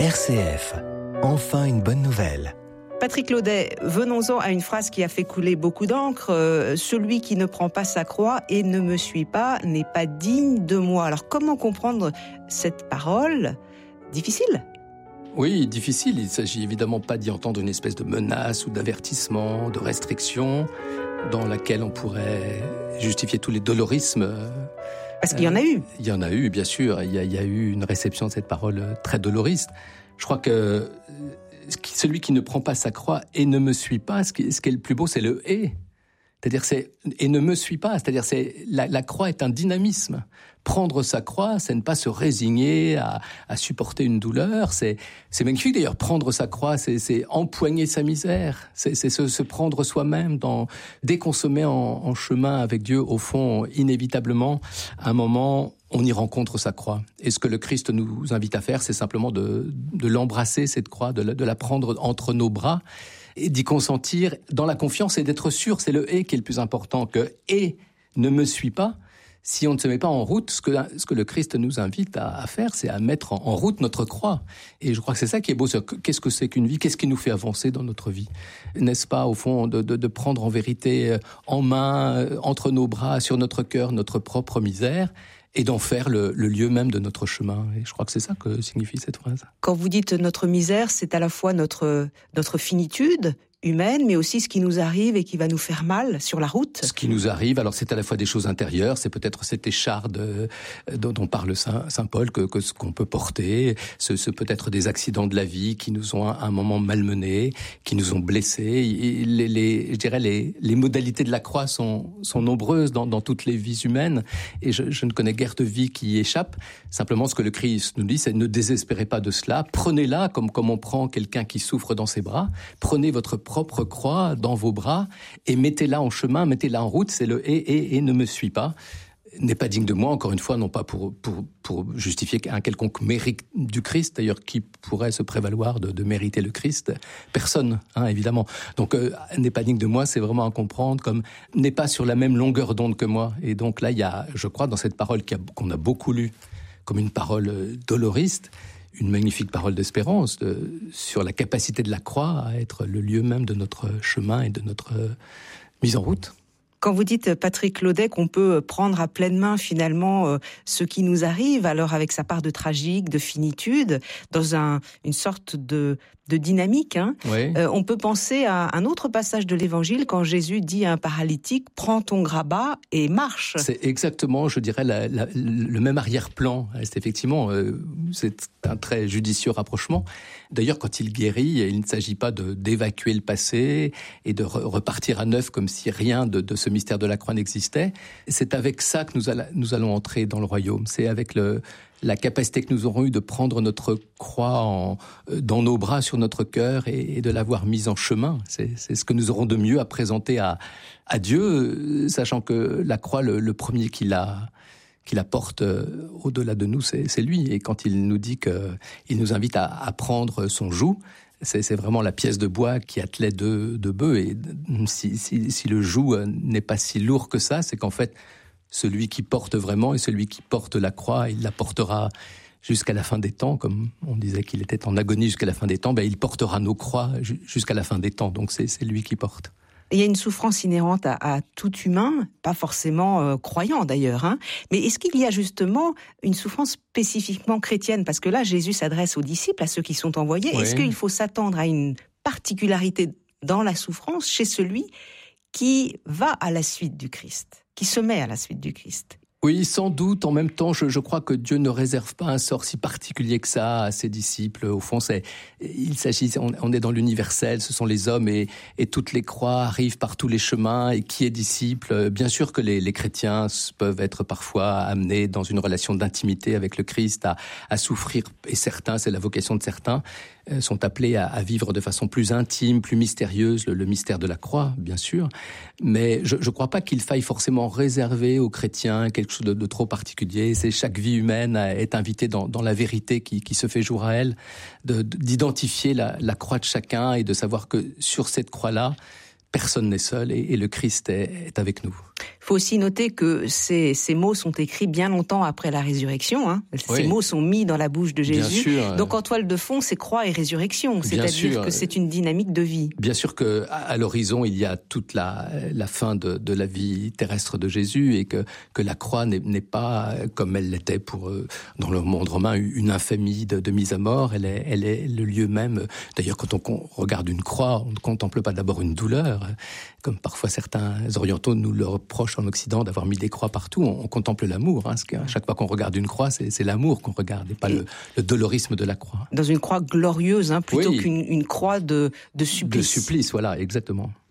RCF, enfin une bonne nouvelle. Patrick Laudet, venons-en à une phrase qui a fait couler beaucoup d'encre. Celui qui ne prend pas sa croix et ne me suit pas n'est pas digne de moi. Alors comment comprendre cette parole difficile ? Oui, difficile. Il ne s'agit évidemment pas d'y entendre une espèce de menace ou d'avertissement, de restriction dans laquelle on pourrait justifier tous les dolorismes. Parce qu'il y en a eu. Il y en a eu, bien sûr. Il y a eu une réception de cette parole très doloriste. Je crois que celui qui ne prend pas sa croix et ne me suit pas, ce qui est le plus beau, c'est le « et ». C'est-à-dire, et ne me suit pas. C'est-à-dire, la croix est un dynamisme. Prendre sa croix, c'est ne pas se résigner à supporter une douleur. C'est magnifique d'ailleurs. Prendre sa croix, c'est empoigner sa misère. C'est se prendre soi-même dès qu'on se met en chemin avec Dieu, au fond, inévitablement, à un moment, on y rencontre sa croix. Et ce que le Christ nous invite à faire, c'est simplement de l'embrasser, cette croix, de la prendre entre nos bras, et d'y consentir dans la confiance et d'être sûr, c'est le « et » qui est le plus important, que « et » ne me suit pas. Si on ne se met pas en route, ce que le Christ nous invite à faire, c'est à mettre en route notre croix. Et je crois que c'est ça qui est beau. Qu'est-ce que c'est qu'une vie ? Qu'est-ce qui nous fait avancer dans notre vie ? N'est-ce pas, au fond, de prendre en vérité en main, entre nos bras, sur notre cœur, notre propre misère, et d'en faire le lieu même de notre chemin. Et je crois que c'est ça que signifie cette phrase. Quand vous dites notre misère, c'est à la fois notre finitude humaine, mais aussi ce qui nous arrive et qui va nous faire mal sur la route. Ce qui nous arrive, alors c'est à la fois des choses intérieures, c'est peut-être cette écharde dont parle Saint Paul, que ce qu'on peut porter, ce peut-être des accidents de la vie qui nous ont à un moment malmenés, qui nous ont blessés. Et je dirais les modalités de la croix sont nombreuses dans toutes les vies humaines, et je ne connais guère de vie qui y échappe. Simplement, ce que le Christ nous dit, c'est ne désespérez pas de cela, prenez-la comme on prend quelqu'un qui souffre dans ses bras, prenez votre propre croix dans vos bras et mettez-la en chemin, mettez-la en route, c'est le « et ne me suis pas ». N'est pas digne de moi, encore une fois, non pas pour justifier un quelconque mérite du Christ, d'ailleurs, qui pourrait se prévaloir de mériter le Christ ? Personne, évidemment. Donc, n'est pas digne de moi, c'est vraiment à comprendre comme n'est pas sur la même longueur d'onde que moi. Et donc là, il y a, je crois, dans cette parole qu'on a beaucoup lue comme une parole doloriste, une magnifique parole d'espérance sur la capacité de la croix à être le lieu même de notre chemin et de notre mise en route. Quand vous dites, Patrick Laudet, qu'on peut prendre à pleine main finalement ce qui nous arrive, alors avec sa part de tragique, de finitude, dans une sorte de dynamique, Oui. On peut penser à un autre passage de l'Évangile quand Jésus dit à un paralytique « Prends ton grabat et marche ». C'est exactement, je dirais, le même arrière-plan. C'est effectivement, c'est un très judicieux rapprochement. D'ailleurs, quand il guérit, il ne s'agit pas d'évacuer le passé et de repartir à neuf comme si rien de ce mystère de la croix n'existait. C'est avec ça que nous allons entrer dans le royaume. C'est avec la capacité que nous aurons eue de prendre notre croix dans nos bras, sur notre cœur, et de l'avoir mise en chemin. C'est ce que nous aurons de mieux à présenter à Dieu, sachant que la croix, le premier qui la porte au-delà de nous, c'est lui. Et quand il nous dit qu'il nous invite à prendre son joug, c'est vraiment la pièce de bois qui attelait deux bœufs. Et si le joug n'est pas si lourd que ça, c'est qu'en fait, celui qui porte vraiment et celui qui porte la croix, il la portera jusqu'à la fin des temps, comme on disait qu'il était en agonie jusqu'à la fin des temps, il portera nos croix jusqu'à la fin des temps, donc c'est lui qui porte. Il y a une souffrance inhérente à tout humain, pas forcément croyant d'ailleurs, mais est-ce qu'il y a justement une souffrance spécifiquement chrétienne ? Parce que là, Jésus s'adresse aux disciples, à ceux qui sont envoyés. Oui. Est-ce qu'il faut s'attendre à une particularité dans la souffrance chez celui qui va à la suite du Christ, qui se met à la suite du Christ ? Oui, sans doute. En même temps, je crois que Dieu ne réserve pas un sort si particulier que ça à ses disciples. Au fond, on est dans l'universel, ce sont les hommes et toutes les croix arrivent par tous les chemins. Et qui est disciple ? Bien sûr que les chrétiens peuvent être parfois amenés dans une relation d'intimité avec le Christ, à souffrir. Et certains, c'est la vocation de certains, sont appelés à vivre de façon plus intime, plus mystérieuse, le mystère de la croix, bien sûr. Mais je ne crois pas qu'il faille forcément réserver aux chrétiens quelque chose de trop particulier. Chaque vie humaine est invitée dans la vérité qui se fait jour à elle, d'identifier la croix de chacun et de savoir que sur cette croix-là, personne n'est seul et le Christ est avec nous. Il faut aussi noter que ces mots sont écrits bien longtemps après la résurrection. Hein. Ces mots sont mis dans la bouche de Jésus. Bien sûr, donc en toile de fond, c'est croix et résurrection. C'est-à-dire que c'est une dynamique de vie. Bien sûr qu'à l'horizon, il y a toute la fin de la vie terrestre de Jésus et que la croix n'est pas, comme elle l'était dans le monde romain, une infamie de mise à mort. Elle est le lieu même. D'ailleurs, quand on regarde une croix, on ne contemple pas d'abord une douleur, comme parfois certains orientaux nous le reprochent en Occident d'avoir mis des croix partout. On contemple l'amour. Hein, chaque fois qu'on regarde une croix, c'est l'amour qu'on regarde et pas le dolorisme de la croix. Dans une croix glorieuse, hein, plutôt qu'une croix de supplice. De supplice, voilà, exactement.